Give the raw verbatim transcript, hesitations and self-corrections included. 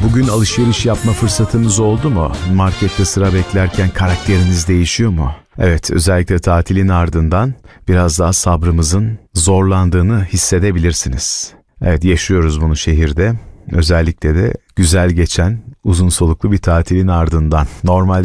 Bugün alışveriş yapma fırsatınız oldu mu? Markette sıra beklerken karakteriniz değişiyor mu? Evet, özellikle tatilin ardından biraz daha sabrımızın zorlandığını hissedebilirsiniz. Evet, yaşıyoruz bunu şehirde. Özellikle de güzel geçen uzun soluklu bir tatilin ardından. Normalde